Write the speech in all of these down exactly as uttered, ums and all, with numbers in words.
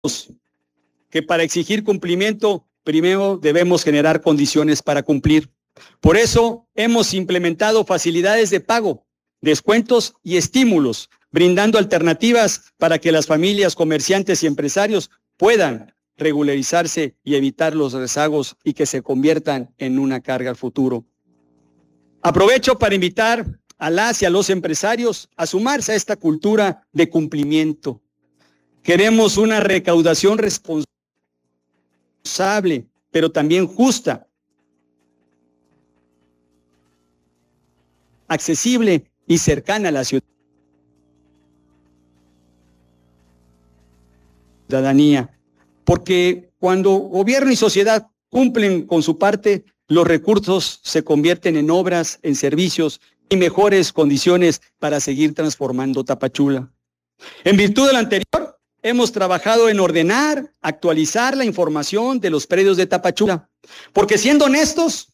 que para exigir cumplimiento, primero debemos generar condiciones para cumplir. Por eso hemos implementado facilidades de pago, descuentos y estímulos, brindando alternativas para que las familias, comerciantes y empresarios puedan regularizarse y evitar los rezagos y que se conviertan en una carga al futuro. Aprovecho para invitar a las y a los empresarios a sumarse a esta cultura de cumplimiento. Queremos una recaudación responsable, pero también justa, accesible y cercana a la ciudadanía. Porque cuando gobierno y sociedad cumplen con su parte, los recursos se convierten en obras, en servicios y mejores condiciones para seguir transformando Tapachula. En virtud de lo anterior, hemos trabajado en ordenar, actualizar la información de los predios de Tapachula, porque siendo honestos,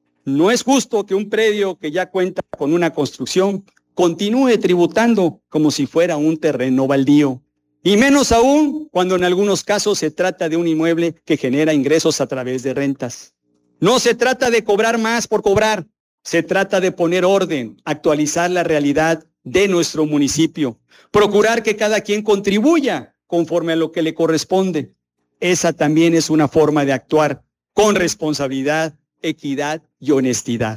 no es justo que un predio que ya cuenta con una construcción continúe tributando como si fuera un terreno baldío. Y menos aún cuando en algunos casos se trata de un inmueble que genera ingresos a través de rentas. No se trata de cobrar más por cobrar, se trata de poner orden, actualizar la realidad de nuestro municipio, procurar que cada quien contribuya conforme a lo que le corresponde. Esa también es una forma de actuar con responsabilidad, equidad y honestidad.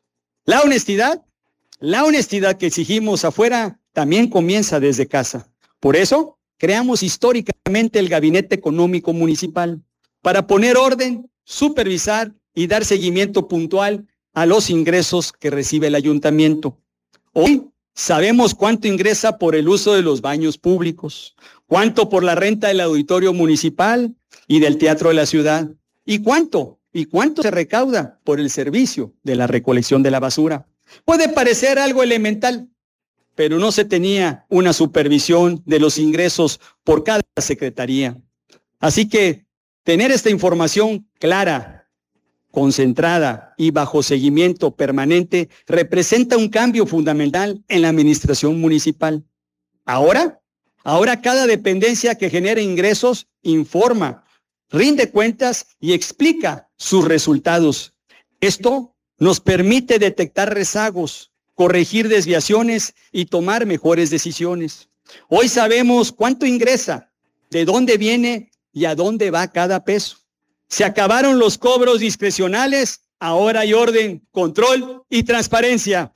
La honestidad, la honestidad que exigimos afuera también comienza desde casa. Por eso, creamos históricamente el Gabinete Económico Municipal para poner orden, supervisar y dar seguimiento puntual a los ingresos que recibe el ayuntamiento. Hoy sabemos cuánto ingresa por el uso de los baños públicos, cuánto por la renta del auditorio municipal y del teatro de la ciudad, y cuánto, y cuánto se recauda por el servicio de la recolección de la basura. Puede parecer algo elemental, pero no se tenía una supervisión de los ingresos por cada secretaría. Así que tener esta información clara, concentrada y bajo seguimiento permanente representa un cambio fundamental en la administración municipal. Ahora, ahora cada dependencia que genera ingresos informa, rinde cuentas y explica sus resultados. Esto nos permite detectar rezagos, corregir desviaciones y tomar mejores decisiones. Hoy sabemos cuánto ingresa, de dónde viene y a dónde va cada peso. Se acabaron los cobros discrecionales, ahora hay orden, control y transparencia.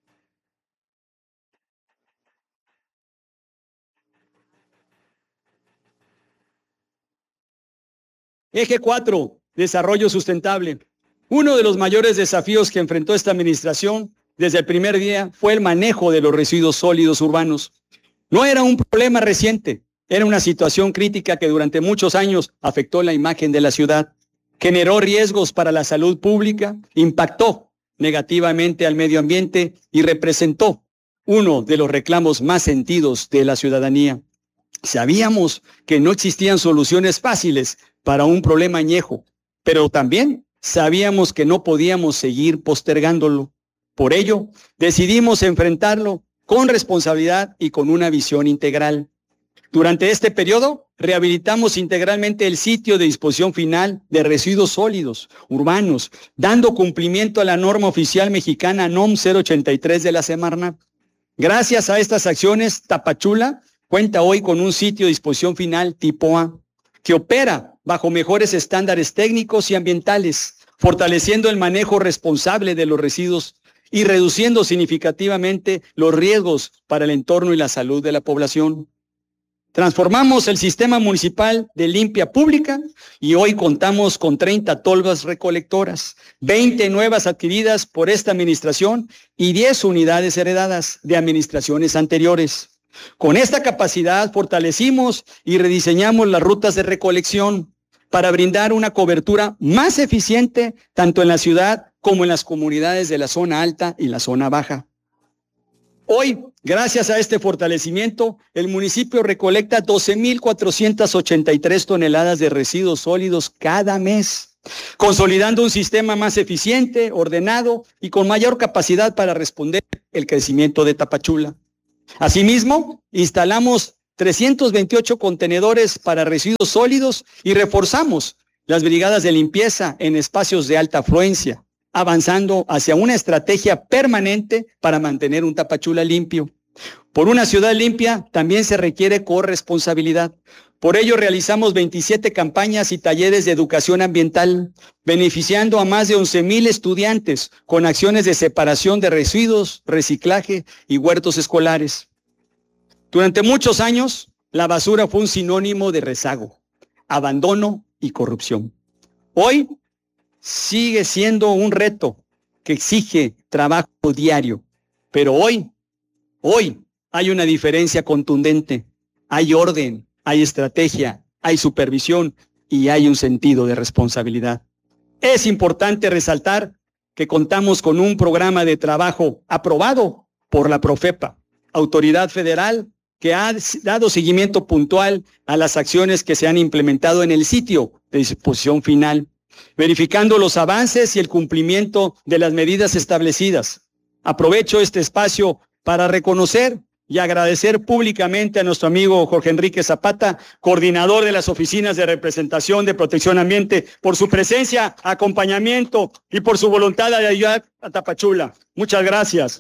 Eje cuatro, desarrollo sustentable. Uno de los mayores desafíos que enfrentó esta administración desde el primer día fue el manejo de los residuos sólidos urbanos. No era un problema reciente, era una situación crítica que durante muchos años afectó la imagen de la ciudad, generó riesgos para la salud pública, impactó negativamente al medio ambiente y representó uno de los reclamos más sentidos de la ciudadanía. Sabíamos que no existían soluciones fáciles para un problema añejo, pero también sabíamos que no podíamos seguir postergándolo. Por ello, decidimos enfrentarlo con responsabilidad y con una visión integral. Durante este periodo, rehabilitamos integralmente el sitio de disposición final de residuos sólidos urbanos, dando cumplimiento a la norma oficial mexicana N O M cero ochenta y tres de la Semarnat. Gracias a estas acciones, Tapachula cuenta hoy con un sitio de disposición final tipo A, que opera bajo mejores estándares técnicos y ambientales, fortaleciendo el manejo responsable de los residuos y reduciendo significativamente los riesgos para el entorno y la salud de la población. Transformamos el sistema municipal de limpia pública y hoy contamos con treinta tolvas recolectoras, veinte nuevas adquiridas por esta administración y diez unidades heredadas de administraciones anteriores. Con esta capacidad fortalecimos y rediseñamos las rutas de recolección para brindar una cobertura más eficiente tanto en la ciudad como en las comunidades de la zona alta y la zona baja. Hoy, gracias a este fortalecimiento, el municipio recolecta doce mil cuatrocientas ochenta y tres toneladas de residuos sólidos cada mes, consolidando un sistema más eficiente, ordenado y con mayor capacidad para responder el crecimiento de Tapachula. Asimismo, instalamos trescientos veintiocho contenedores para residuos sólidos y reforzamos las brigadas de limpieza en espacios de alta afluencia, avanzando hacia una estrategia permanente para mantener un Tapachula limpio. Por una ciudad limpia también se requiere corresponsabilidad. Por ello realizamos veintisiete campañas y talleres de educación ambiental, beneficiando a más de once mil estudiantes con acciones de separación de residuos, reciclaje y huertos escolares. Durante muchos años, la basura fue un sinónimo de rezago, abandono y corrupción. Hoy sigue siendo un reto que exige trabajo diario, pero hoy, hoy hay una diferencia contundente. Hay orden, hay estrategia, hay supervisión y hay un sentido de responsabilidad. Es importante resaltar que contamos con un programa de trabajo aprobado por la Profepa, autoridad federal, que ha dado seguimiento puntual a las acciones que se han implementado en el sitio de disposición final, verificando los avances y el cumplimiento de las medidas establecidas. Aprovecho este espacio para reconocer y agradecer públicamente a nuestro amigo Jorge Enrique Zapata, coordinador de las oficinas de representación de protección ambiente, por su presencia, acompañamiento y por su voluntad de ayudar a Tapachula. Muchas gracias.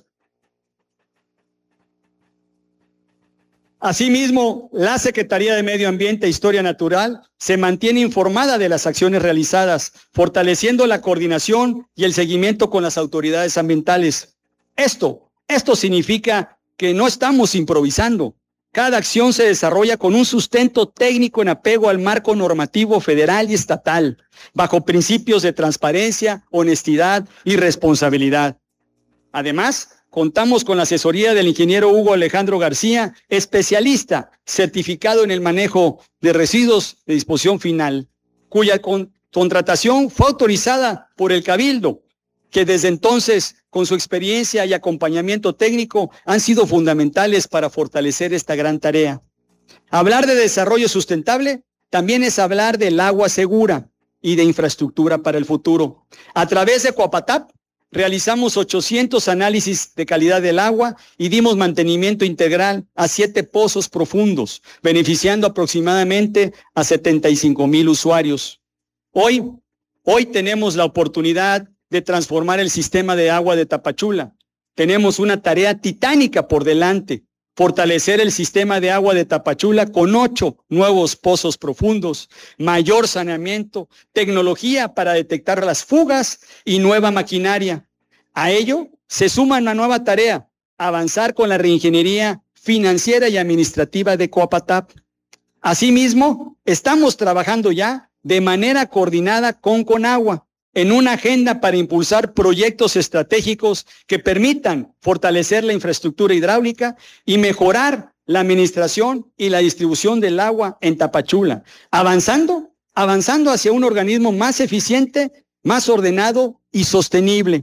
Asimismo, la Secretaría de Medio Ambiente e Historia Natural se mantiene informada de las acciones realizadas, fortaleciendo la coordinación y el seguimiento con las autoridades ambientales. Esto, esto significa que no estamos improvisando. Cada acción se desarrolla con un sustento técnico en apego al marco normativo federal y estatal, bajo principios de transparencia, honestidad y responsabilidad. Además, contamos con la asesoría del ingeniero Hugo Alejandro García, especialista certificado en el manejo de residuos de disposición final, cuya con contratación fue autorizada por el Cabildo, que desde entonces, con su experiencia y acompañamiento técnico, han sido fundamentales para fortalecer esta gran tarea. Hablar de desarrollo sustentable también es hablar del agua segura y de infraestructura para el futuro. A través de Coapatap, realizamos ochocientos análisis de calidad del agua y dimos mantenimiento integral a siete pozos profundos, beneficiando aproximadamente a setenta y cinco mil usuarios. Hoy, hoy tenemos la oportunidad de transformar el sistema de agua de Tapachula. Tenemos una tarea titánica por delante, fortalecer el sistema de agua de Tapachula con ocho nuevos pozos profundos, mayor saneamiento, tecnología para detectar las fugas y nueva maquinaria. A ello se suma una nueva tarea, avanzar con la reingeniería financiera y administrativa de Coapatap. Asimismo, estamos trabajando ya de manera coordinada con Conagua en una agenda para impulsar proyectos estratégicos que permitan fortalecer la infraestructura hidráulica y mejorar la administración y la distribución del agua en Tapachula, avanzando, avanzando hacia un organismo más eficiente, más ordenado y sostenible.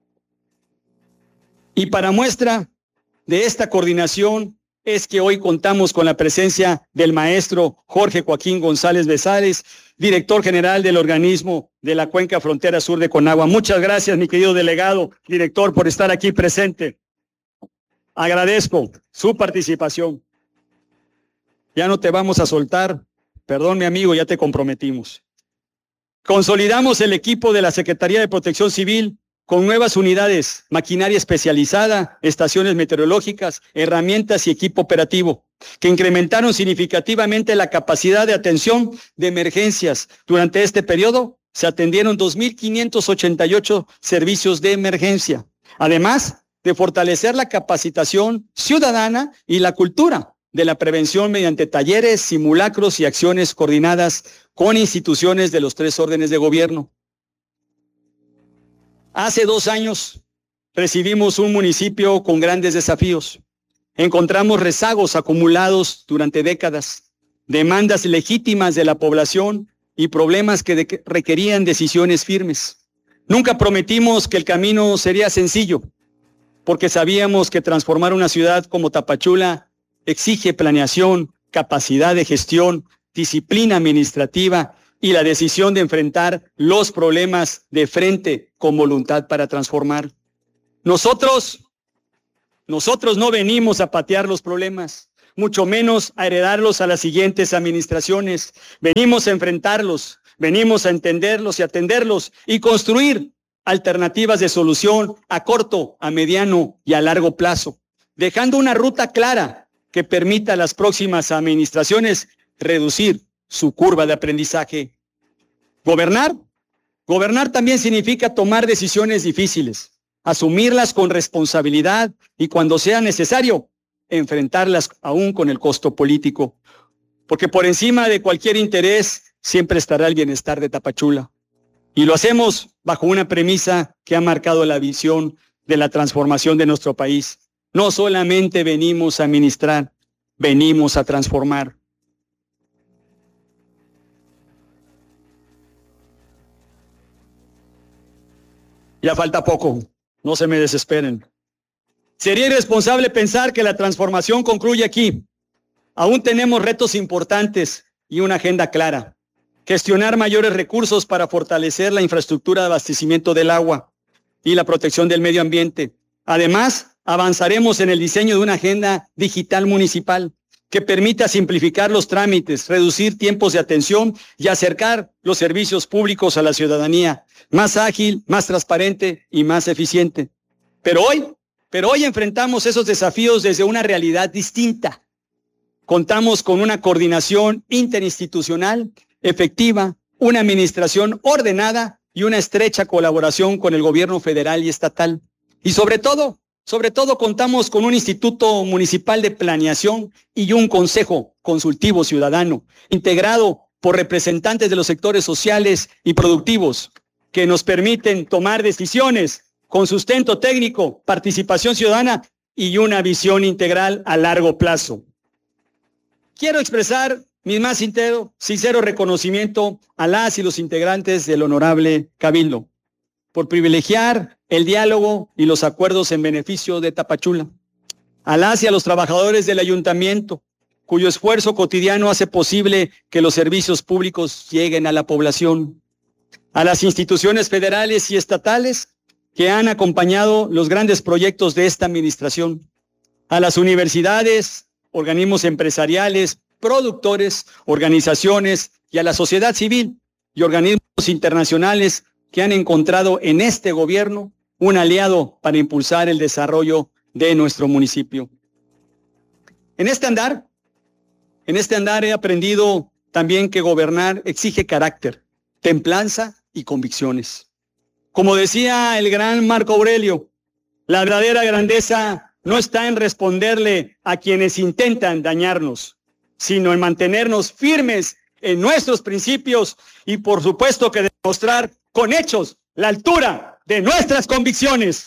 Y para muestra de esta coordinación es que hoy contamos con la presencia del maestro Jorge Joaquín González Besares, director general del organismo de la Cuenca Frontera Sur de Conagua. Muchas gracias, mi querido delegado, director, por estar aquí presente. Agradezco su participación. Ya no te vamos a soltar. Perdón, mi amigo, ya te comprometimos. Consolidamos el equipo de la Secretaría de Protección Civil con nuevas unidades, maquinaria especializada, estaciones meteorológicas, herramientas y equipo operativo, que incrementaron significativamente la capacidad de atención de emergencias. Durante este periodo se atendieron dos mil quinientos ochenta y ocho servicios de emergencia, además de fortalecer la capacitación ciudadana y la cultura de la prevención mediante talleres, simulacros y acciones coordinadas con instituciones de los tres órdenes de gobierno. Hace dos años recibimos un municipio con grandes desafíos. Encontramos rezagos acumulados durante décadas, demandas legítimas de la población y problemas que de- requerían decisiones firmes. Nunca prometimos que el camino sería sencillo, porque sabíamos que transformar una ciudad como Tapachula exige planeación, capacidad de gestión, disciplina administrativa y la decisión de enfrentar los problemas de frente con voluntad para transformar. Nosotros, nosotros no venimos a patear los problemas. mucho menos a heredarlos a las siguientes administraciones. Venimos a enfrentarlos, venimos a entenderlos y atenderlos y construir alternativas de solución a corto, a mediano y a largo plazo, dejando una ruta clara que permita a las próximas administraciones reducir su curva de aprendizaje. Gobernar, gobernar también significa tomar decisiones difíciles, asumirlas con responsabilidad y cuando sea necesario, enfrentarlas aún con el costo político, porque por encima de cualquier interés siempre estará el bienestar de Tapachula. Y lo hacemos bajo una premisa que ha marcado la visión de la transformación de nuestro país. No solamente venimos a administrar, venimos a transformar. Ya falta poco, no se me desesperen. Sería irresponsable pensar que la transformación concluye aquí. Aún tenemos retos importantes y una agenda clara. Gestionar mayores recursos para fortalecer la infraestructura de abastecimiento del agua y la protección del medio ambiente. Además, avanzaremos en el diseño de una agenda digital municipal que permita simplificar los trámites, reducir tiempos de atención y acercar los servicios públicos a la ciudadanía, más ágil, más transparente y más eficiente. Pero hoy, pero hoy enfrentamos esos desafíos desde una realidad distinta. Contamos con una coordinación interinstitucional efectiva, una administración ordenada y una estrecha colaboración con el gobierno federal y estatal. Y sobre todo, sobre todo contamos con un Instituto Municipal de Planeación y un Consejo Consultivo Ciudadano, integrado por representantes de los sectores sociales y productivos, que nos permiten tomar decisiones con sustento técnico, participación ciudadana y una visión integral a largo plazo. Quiero expresar mi más sincero, sincero reconocimiento a las y los integrantes del honorable Cabildo por privilegiar el diálogo y los acuerdos en beneficio de Tapachula. A las y a los trabajadores del ayuntamiento, cuyo esfuerzo cotidiano hace posible que los servicios públicos lleguen a la población. A las instituciones federales y estatales que han acompañado los grandes proyectos de esta administración. A las universidades, organismos empresariales, productores, organizaciones y a la sociedad civil y organismos internacionales que han encontrado en este gobierno un aliado para impulsar el desarrollo de nuestro municipio. En este andar, en este andar he aprendido también que gobernar exige carácter, templanza y convicciones. Como decía el gran Marco Aurelio, la verdadera grandeza no está en responderle a quienes intentan dañarnos, sino en mantenernos firmes en nuestros principios y por supuesto que demostrar con hechos la altura de nuestras convicciones.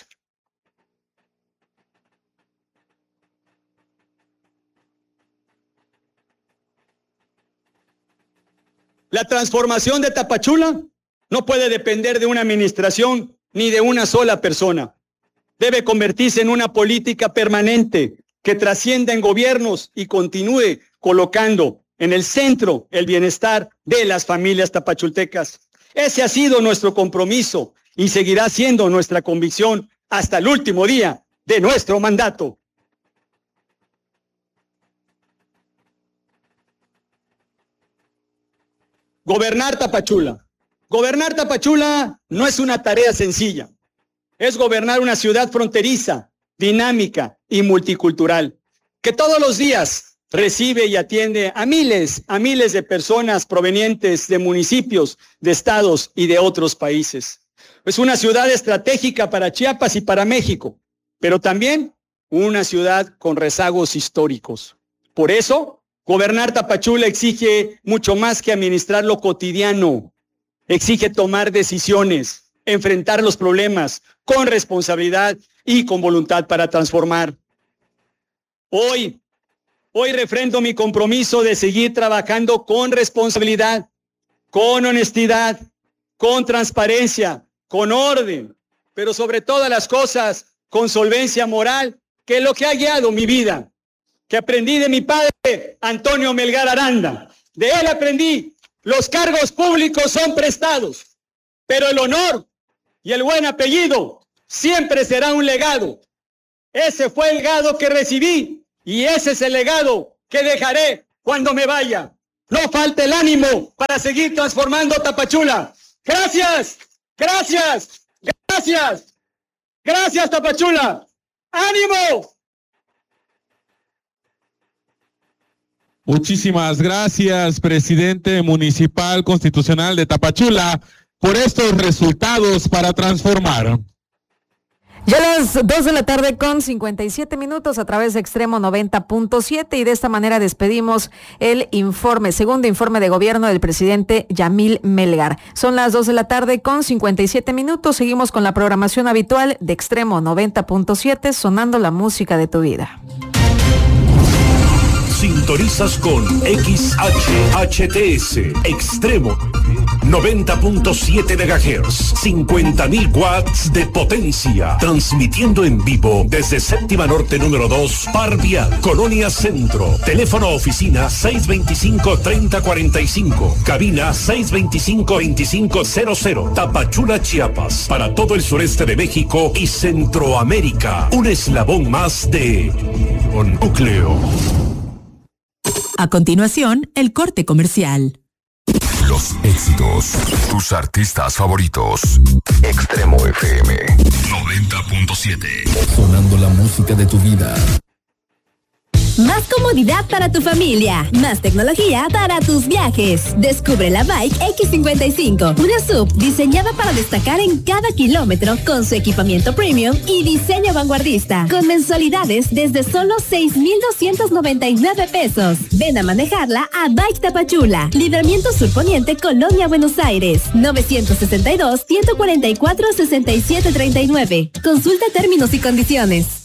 La transformación de Tapachula no puede depender de una administración ni de una sola persona. Debe convertirse en una política permanente que trascienda en gobiernos y continúe colocando en el centro el bienestar de las familias tapachultecas. Ese ha sido nuestro compromiso y seguirá siendo nuestra convicción hasta el último día de nuestro mandato. Gobernar Tapachula. Gobernar Tapachula no es una tarea sencilla. Es gobernar una ciudad fronteriza, dinámica y multicultural, que todos los días recibe y atiende a miles, a miles de personas provenientes de municipios, de estados y de otros países. Es una ciudad estratégica para Chiapas y para México, pero también una ciudad con rezagos históricos. Por eso, gobernar Tapachula exige mucho más que administrar lo cotidiano. Exige tomar decisiones, enfrentar los problemas con responsabilidad y con voluntad para transformar. Hoy, hoy refrendo mi compromiso de seguir trabajando con responsabilidad, con honestidad, con transparencia, con orden, pero sobre todas las cosas, con solvencia moral, que es lo que ha guiado mi vida, que aprendí de mi padre, Antonio Melgar Aranda. De él aprendí, los cargos públicos son prestados, pero el honor y el buen apellido siempre será un legado. Ese fue el legado que recibí y ese es el legado que dejaré cuando me vaya. No falta el ánimo para seguir transformando Tapachula. Gracias, gracias, gracias, gracias Tapachula. ¡Ánimo! Muchísimas gracias, presidente municipal constitucional de Tapachula, por estos resultados para transformar. Ya a las dos de la tarde con cincuenta y siete minutos a través de Extremo noventa punto siete y de esta manera despedimos el informe, segundo informe de gobierno del presidente Yamil Melgar. Son las dos de la tarde con cincuenta y siete minutos, seguimos con la programación habitual de Extremo noventa punto siete, sonando la música de tu vida. Sintonizas con X H H T S Extremo noventa punto siete megahertz, cincuenta mil watts de potencia, transmitiendo en vivo desde Séptima Norte número dos, Par Vial, Colonia Centro. Teléfono oficina seis veinticinco, treinta cuarenta y cinco, cabina seis veinticinco, veinticinco cero cero, Tapachula, Chiapas, para todo el sureste de México y Centroamérica. Un eslabón más de un núcleo. A continuación, el corte comercial. Los éxitos, tus artistas favoritos. Extremo F M noventa punto siete. Sonando la música de tu vida. Más comodidad para tu familia, más tecnología para tus viajes. Descubre la Bike X cincuenta y cinco, una S U V diseñada para destacar en cada kilómetro con su equipamiento premium y diseño vanguardista, con mensualidades desde solo seis mil doscientos noventa y nueve pesos. Ven a manejarla a Bike Tapachula, Libramiento Sur Poniente, Colonia Buenos Aires, novecientos sesenta y dos, ciento cuarenta y cuatro, sesenta y siete treinta y nueve. Consulta términos y condiciones.